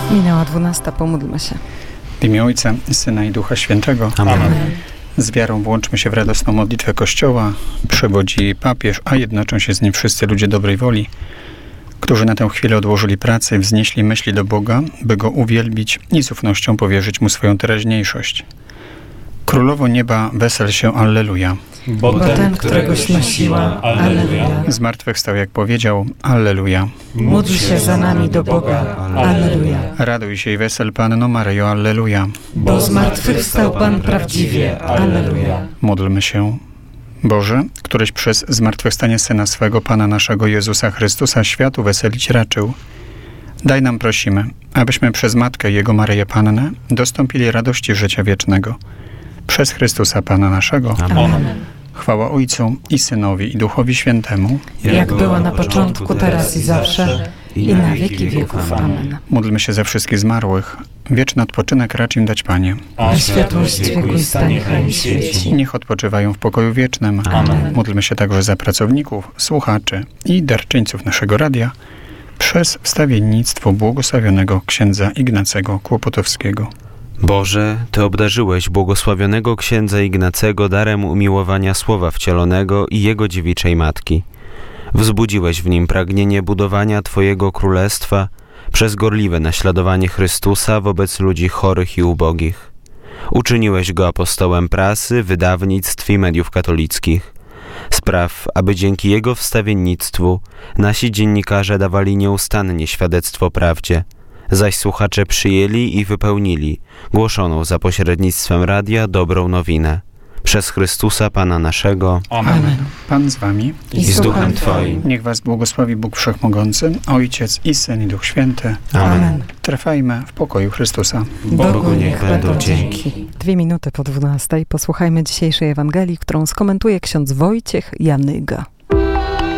Minęła 12, pomódlmy się. W imię Ojca, Syna i Ducha Świętego. Amen. Z wiarą włączmy się w radosną modlitwę Kościoła. Przewodzi jej papież, a jednoczą się z nim wszyscy ludzie dobrej woli, którzy na tę chwilę odłożyli pracę i wznieśli myśli do Boga, by Go uwielbić i z ufnością powierzyć Mu swoją teraźniejszość. Królowo nieba, wesel się, Alleluja. Bo ten, któregoś nosiła, Alleluja. Zmartwychwstał, jak powiedział, Alleluja. Módl się za nami do Boga, Alleluja. Raduj się i wesel, Panno Maryjo, Alleluja. Bo zmartwychwstał Pan prawdziwie, Alleluja. Módlmy się. Boże, któreś przez zmartwychwstanie Syna swego, Pana naszego Jezusa Chrystusa, światu weselić raczył, daj nam, prosimy, abyśmy przez Matkę Jego Maryję Pannę dostąpili radości życia wiecznego. Przez Chrystusa Pana naszego. Amen. Chwała Ojcu i Synowi i Duchowi Świętemu. Jak była na początku, teraz i zawsze, i na wieki wieków. Amen. Módlmy się za wszystkich zmarłych. Wieczny odpoczynek racz im dać, Panie. A światłość wieku i niechaj im świeci. Niech odpoczywają w pokoju wiecznym. Amen. Módlmy się także za pracowników, słuchaczy i darczyńców naszego radia przez wstawiennictwo błogosławionego księdza Ignacego Kłopotowskiego. Boże, Ty obdarzyłeś błogosławionego księdza Ignacego darem umiłowania Słowa Wcielonego i Jego dziewiczej Matki. Wzbudziłeś w nim pragnienie budowania Twojego Królestwa przez gorliwe naśladowanie Chrystusa wobec ludzi chorych i ubogich. Uczyniłeś go apostołem prasy, wydawnictw i mediów katolickich. Spraw, aby dzięki jego wstawiennictwu nasi dziennikarze dawali nieustannie świadectwo prawdzie, zaś słuchacze przyjęli i wypełnili głoszoną za pośrednictwem radia dobrą nowinę. Przez Chrystusa Pana naszego. Amen. Pan z wami. I z Duchem Twoim. Niech was błogosławi Bóg Wszechmogący, Ojciec i Syn i Duch Święty. Amen. Trwajmy w pokoju Chrystusa. Bogu niech będą dzięki. 2 minuty po 12 posłuchajmy dzisiejszej Ewangelii, którą skomentuje ksiądz Wojciech Janyga.